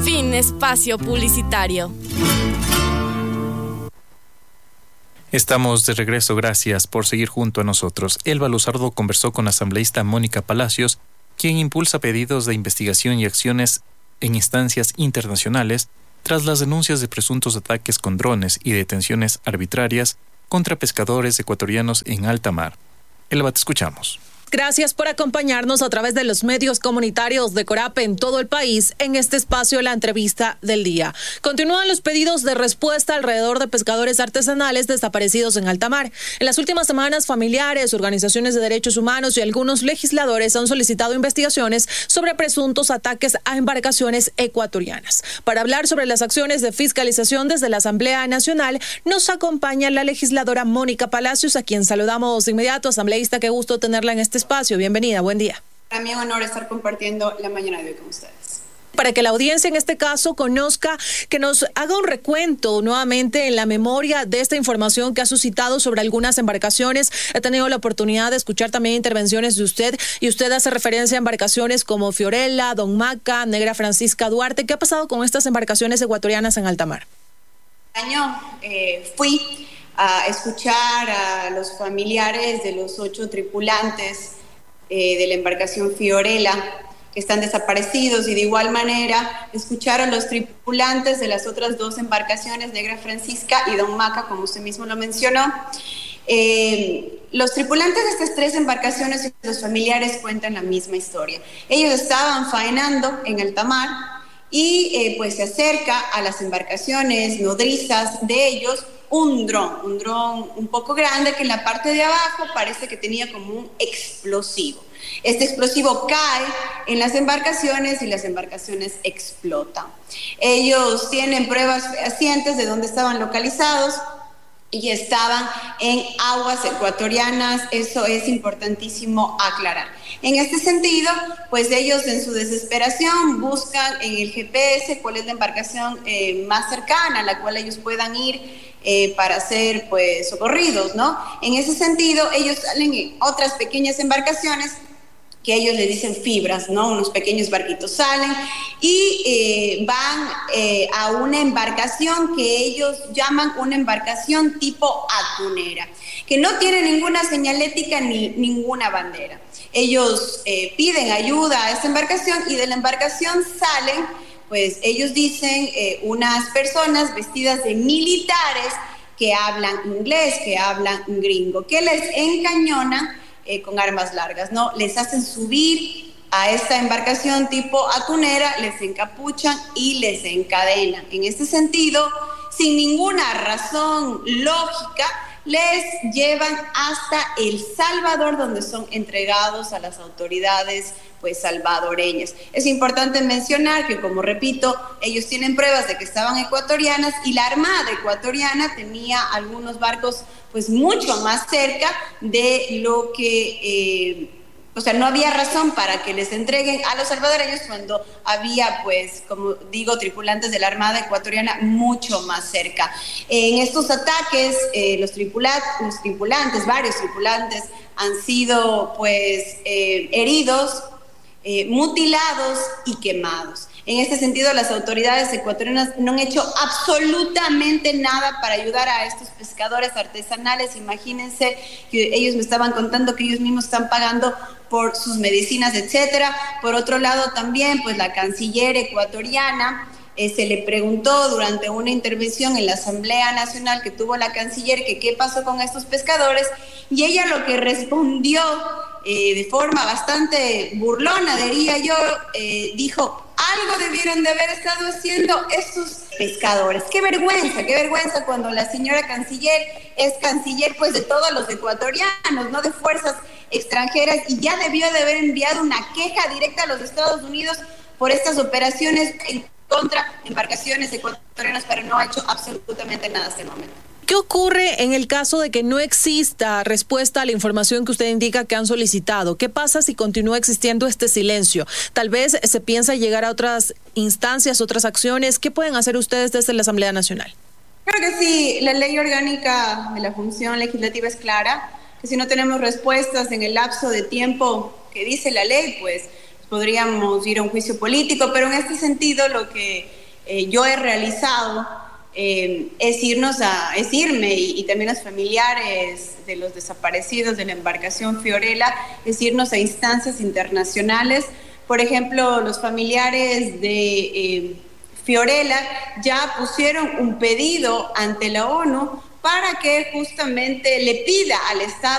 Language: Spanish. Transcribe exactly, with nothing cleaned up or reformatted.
Fin espacio publicitario. Estamos de regreso, gracias por seguir junto a nosotros. Elba Luzardo conversó con la asambleísta Mónica Palacios, quien impulsa pedidos de investigación y acciones en instancias internacionales tras las denuncias de presuntos ataques con drones y detenciones arbitrarias contra pescadores ecuatorianos en alta mar. Elba, te escuchamos. Gracias por acompañarnos a través de los medios comunitarios de Corape en todo el país en este espacio, la entrevista del día. Continúan los pedidos de respuesta alrededor de pescadores artesanales desaparecidos en alta mar. En las últimas semanas, familiares, organizaciones de derechos humanos y algunos legisladores han solicitado investigaciones sobre presuntos ataques a embarcaciones ecuatorianas. Para hablar sobre las acciones de fiscalización desde la Asamblea Nacional, nos acompaña la legisladora Mónica Palacios, a quien saludamos de inmediato. Asambleísta, qué gusto tenerla en este espacio. Bienvenida, buen día. Para mí es un honor estar compartiendo la mañana de hoy con ustedes. Para que la audiencia en este caso conozca, que nos haga un recuento nuevamente en la memoria de esta información que ha suscitado sobre algunas embarcaciones. He tenido la oportunidad de escuchar también intervenciones de usted y usted hace referencia a embarcaciones como Fiorella, Don Maca, Negra Francisca Duarte. ¿Qué ha pasado con estas embarcaciones ecuatorianas en alta mar? Este año eh, fui a escuchar a los familiares de los ocho tripulantes eh, de la embarcación Fiorella que están desaparecidos, y de igual manera escuchar a los tripulantes de las otras dos embarcaciones, Negra Francisca y Don Maca, como usted mismo lo mencionó. Eh, los tripulantes de estas tres embarcaciones y los familiares cuentan la misma historia. Ellos estaban faenando en alta mar y eh, pues se acerca a las embarcaciones nodrizas de ellos un dron, un dron un poco grande que en la parte de abajo parece que tenía como un explosivo. Este explosivo cae en las embarcaciones y las embarcaciones explotan. Ellos tienen pruebas fehacientes de dónde estaban localizados y estaban en aguas ecuatorianas. Eso es importantísimo aclarar. En este sentido, pues ellos en su desesperación buscan en el G P S cuál es la embarcación eh, más cercana a la cual ellos puedan ir Eh, para ser pues socorridos, ¿no? En ese sentido, ellos salen en otras pequeñas embarcaciones que ellos le dicen fibras, ¿no? Unos pequeños barquitos salen y eh, van eh, a una embarcación que ellos llaman una embarcación tipo atunera, que no tiene ninguna señalética ni ninguna bandera. Ellos eh, piden ayuda a esta embarcación y de la embarcación salen, pues ellos dicen eh, unas personas vestidas de militares que hablan inglés, que hablan gringo, que les encañonan eh, con armas largas, ¿no? Les hacen subir a esta embarcación tipo atunera, les encapuchan y les encadenan. En este sentido, sin ninguna razón lógica, les llevan hasta El Salvador, donde son entregados a las autoridades pues salvadoreñas. Es importante mencionar que, como repito, ellos tienen pruebas de que estaban ecuatorianas y la Armada ecuatoriana tenía algunos barcos pues mucho más cerca de lo que... Eh, O sea, no había razón para que les entreguen a los salvadoreños cuando había, pues, como digo, tripulantes de la Armada ecuatoriana mucho más cerca. En estos ataques, eh, los, tripula- los tripulantes, varios tripulantes, han sido, pues, eh, heridos, eh, mutilados y quemados. En este sentido, las autoridades ecuatorianas no han hecho absolutamente nada para ayudar a estos pescadores artesanales. Imagínense que ellos me estaban contando que ellos mismos están pagando por sus medicinas, etcétera. Por otro lado, también, pues la canciller ecuatoriana eh, se le preguntó durante una intervención en la Asamblea Nacional que tuvo la canciller que qué pasó con estos pescadores, y ella lo que respondió eh, de forma bastante burlona, diría yo, eh, dijo: algo debieron de haber estado haciendo estos pescadores. Qué vergüenza, qué vergüenza cuando la señora canciller es canciller pues de todos los ecuatorianos, no de fuerzas extranjeras, y ya debió de haber enviado una queja directa a los Estados Unidos por estas operaciones en contra de embarcaciones ecuatorianas, pero no ha hecho absolutamente nada hasta el momento. ¿Qué ocurre en el caso de que no exista respuesta a la información que usted indica que han solicitado? ¿Qué pasa si continúa existiendo este silencio? Tal vez se piensa llegar a otras instancias, otras acciones. ¿Qué pueden hacer ustedes desde la Asamblea Nacional? Creo que sí, la ley orgánica de la función legislativa es clara, que si no tenemos respuestas en el lapso de tiempo que dice la ley, pues podríamos ir a un juicio político, pero en este sentido lo que eh, yo he realizado eh, es irnos a, es irme y, y también los familiares de los desaparecidos de la embarcación Fiorella, es irnos a instancias internacionales. Por ejemplo, los familiares de eh, Fiorella ya pusieron un pedido ante la ONU para que justamente le pida al Estado